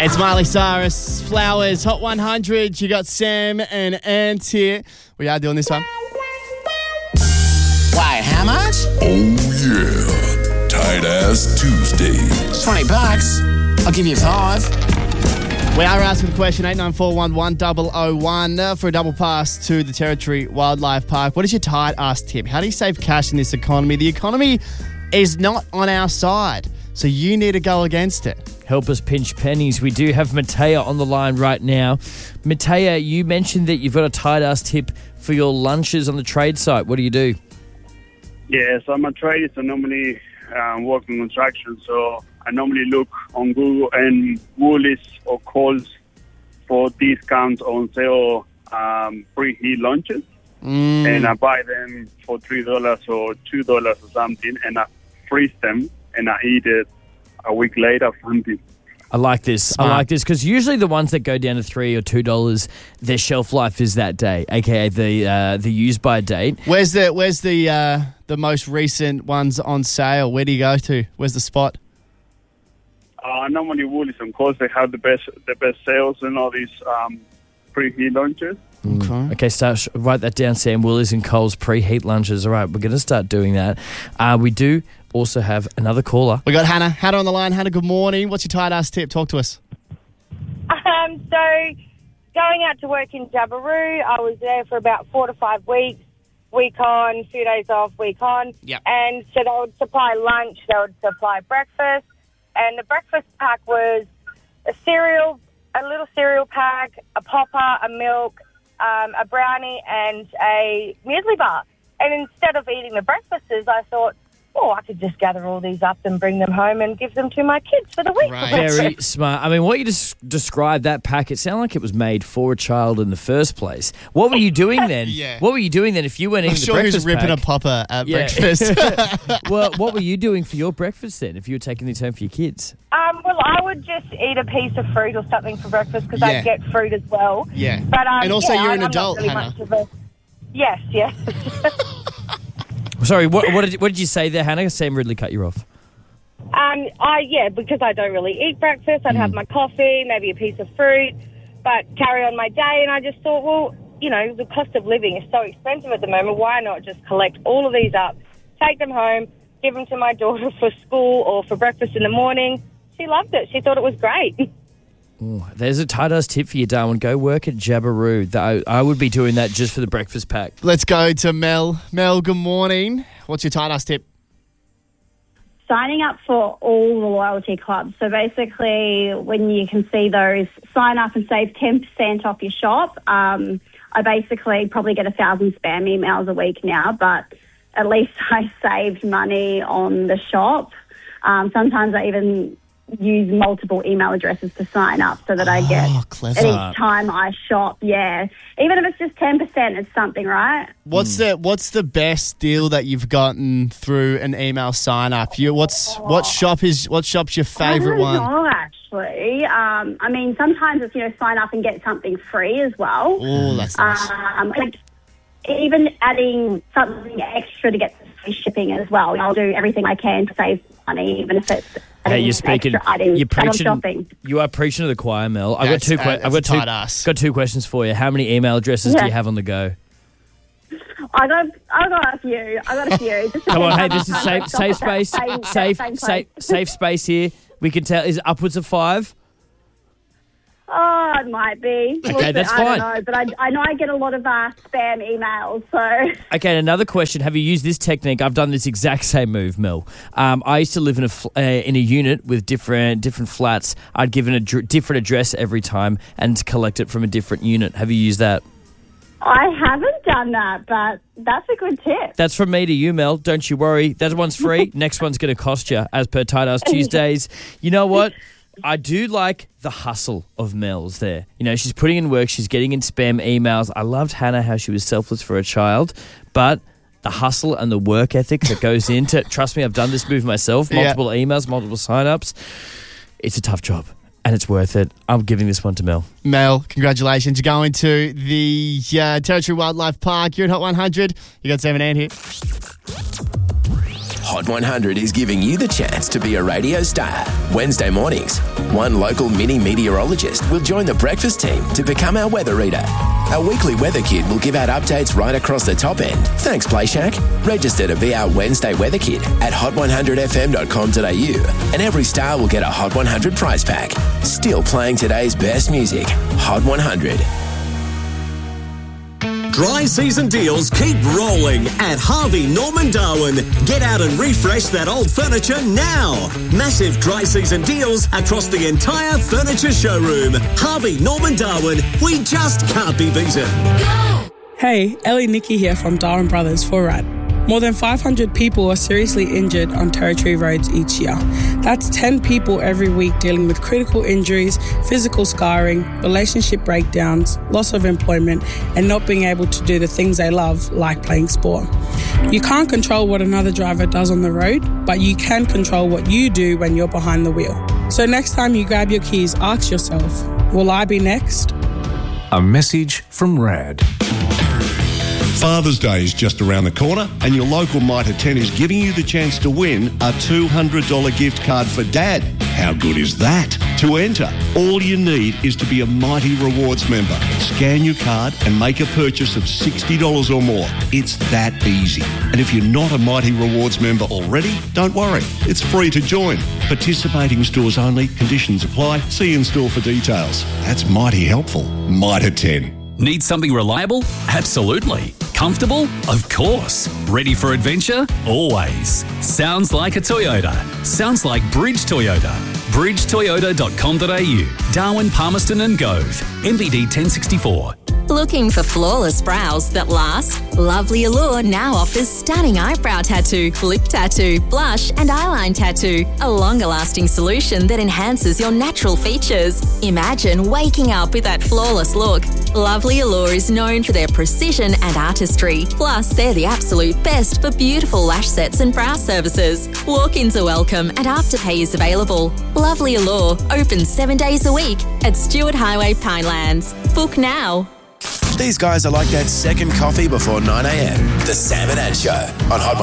It's Miley Cyrus, Flowers, Hot 100. You got Sam and Ant here. We are doing this one. Wait, how much? Oh yeah, Tight Ass Tuesdays. $20. I'll give you 5. We are asking the question, 89411001 for a double pass to the Territory Wildlife Park. What is your tight ass tip? How do you save cash in this economy? The economy is not on our side, so you need to go against it. Help us pinch pennies. We do have Matea on the line right now. Matea, you mentioned that you've got a tight ass tip for your lunches on the trade site. What do you do? Yeah, so I'm a trader, so normally work in construction. So I normally look on Google and Woolies or Coles for discounts on sale preheat lunches. And I buy them for $3 or $2 or something, and I freeze them and I eat it a week later or something. I like this. Smart. I like this because usually the ones that go down to $3 or $2, their shelf life is that day, aka the use by date. Where's the most recent ones on sale? Where do you go to? Where's the spot? Normally Woolies and Coles, they have the best sales and all these preheat lunches. Okay, write that down, Sam. Woolies and Coles preheat lunches. All right, we're going to start doing that. We do also have another caller. We got Hannah. Hannah on the line. Hannah, good morning. What's your tight ass tip? Talk to us. So going out to work in Jabiru, I was there for about 4 to 5 weeks, week on, few days off, week on. Yep. And so they would supply lunch, they would supply breakfast, and the breakfast pack was a little cereal pack, a popper, a milk, a brownie, and a muesli bar. And instead of eating the breakfasts, I thought, I could just gather all these up and bring them home and give them to my kids for the week. Right. Very smart. I mean, what you just described, that pack, it sounded like it was made for a child in the first place. What were you doing then? Yeah. What were you doing then if you went I'm eating the sure breakfast who's ripping pack? a popper at Yeah. breakfast. Well, what were you doing for your breakfast then if you were taking these home for your kids? Well, I would just eat a piece of fruit or something for breakfast because Yeah. I'd get fruit as well. Yeah. But, And also you're an I'm not adult, really Hannah. much of a... Yes. Sorry, what did you say there, Hannah? Sam Ridley cut you off. Because I don't really eat breakfast, I'd have my coffee, maybe a piece of fruit, but carry on my day. And I just thought, well, the cost of living is so expensive at the moment. Why not just collect all of these up, take them home, give them to my daughter for school or for breakfast in the morning? She loved it. She thought it was great. Ooh, there's a tight ass tip for you, Darwin. Go work at Jabiru. I would be doing that just for the breakfast pack. Let's go to Mel. Mel, good morning. What's your tight ass tip? Signing up for all the loyalty clubs. So basically, when you can see those, sign up and save 10% off your shop. I basically probably get 1,000 spam emails a week now, but at least I saved money on the shop. Sometimes I even use multiple email addresses to sign up so that I get clever. at each time I shop. Yeah, even if it's just 10%, it's something, right? What's the best deal that you've gotten through an email sign up? What shop's your favourite one? I don't know, actually. I mean, sometimes it's sign up and get something free as well. Oh, that's nice. Like even adding something extra to get free shipping as well. I'll do everything I can to save money, even if it's. Hey, you're speaking. You're preaching. Shopping. You are preaching to the choir, Mel. I've got two questions for you. How many email addresses do you have on the go? I got a few. Just Come on, hey, this is safe space. Safe space here. We can tell. Is it upwards of 5? Oh, it might be. Okay, that's fine. I don't know, but I know I get a lot of spam emails, so... Okay, and another question. Have you used this technique? I've done this exact same move, Mel. I used to live in a unit with different flats. I'd given a different address every time and collect it from a different unit. Have you used that? I haven't done that, but that's a good tip. That's from me to you, Mel. Don't you worry. That one's free. Next one's going to cost you, as per Tight Ass Tuesdays. You know what? I do like the hustle of Mel's there. She's putting in work. She's getting in spam emails. I loved Hannah, how she was selfless for a child. But the hustle and the work ethic that goes into it, trust me, I've done this move myself. Multiple emails, multiple sign-ups. It's a tough job. And it's worth it. I'm giving this one to Mel. Mel, congratulations. You're going to the Territory Wildlife Park. You're at Hot 100. You got Sam and Ant here. Hot 100 is giving you the chance to be a radio star. Wednesday mornings, one local mini meteorologist will join the breakfast team to become our weather reader. Our weekly weather kid will give out updates right across the top end. Thanks, Play Shack. Register to be our Wednesday weather kid at hot100fm.com.au, and every star will get a Hot 100 prize pack. Still playing today's best music. Hot 100. Dry season deals keep rolling at Harvey Norman Darwin. Get out and refresh that old furniture now. Massive dry season deals across the entire furniture showroom. Harvey Norman Darwin, we just can't be beaten. Hey, Ellie Nicky here from Darwin Brothers for RAD. More than 500 people are seriously injured on Territory roads each year. That's 10 people every week dealing with critical injuries, physical scarring, relationship breakdowns, loss of employment, and not being able to do the things they love, like playing sport. You can't control what another driver does on the road, but you can control what you do when you're behind the wheel. So next time you grab your keys, ask yourself, will I be next? A message from RAD. Father's Day is just around the corner, and your local Mitre 10 is giving you the chance to win a $200 gift card for Dad. How good is that? To enter, all you need is to be a Mighty Rewards member. Scan your card and make a purchase of $60 or more. It's that easy. And if you're not a Mighty Rewards member already, don't worry. It's free to join. Participating stores only. Conditions apply. See in store for details. That's mighty helpful. Mitre 10. Need something reliable? Absolutely. Comfortable? Of course. Ready for adventure? Always. Sounds like a Toyota. Sounds like Bridge Toyota. bridgetoyota.com.au. Darwin, Palmerston and Gove. MVD 1064. Looking for flawless brows that last? Lovely Allure now offers stunning eyebrow tattoo, lip tattoo, blush and eyeline tattoo. A longer-lasting solution that enhances your natural features. Imagine waking up with that flawless look. Lovely Allure is known for their precision and artistry. Plus, they're the absolute best for beautiful lash sets and brow services. Walk-ins are welcome and Afterpay is available. Lovely Allure, open 7 days a week at Stewart Highway, Pinelands. Book now. These guys are like that second coffee before 9 a.m. The Sam and Ann Show on Hot